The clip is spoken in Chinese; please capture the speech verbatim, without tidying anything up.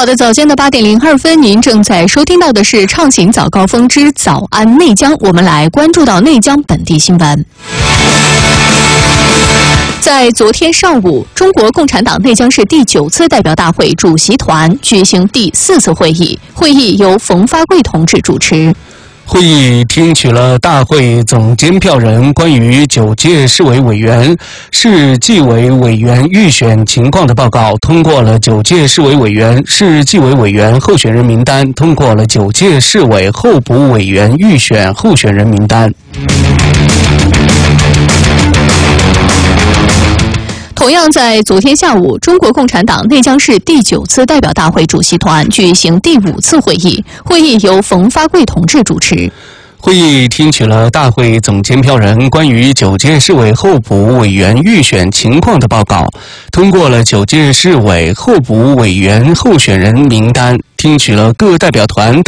好的，早间的八点零二分，您正在收听到的是《畅行早高峰之早安内江》，我们来关注到内江本地新闻。在昨天上午，中国共产党内江市第九次代表大会主席团举行第四次会议，会议由冯发贵同志主持。 会议听取了大会总监票人关于九届市委委员、市纪委委员预选情况的报告，通过了九届市委委员、市纪委委员候选人名单，通过了九届市委候补委员预选候选人名单。 同样在昨天下午，中国共产党内江市第九次代表大会主席团举行第五次会议，会议由冯发贵同志主持。 会议听取了大会总监票人关于九届市委候补委员预选情况的报告，通过了九届市委候补委员候选人名单，听取了各代表团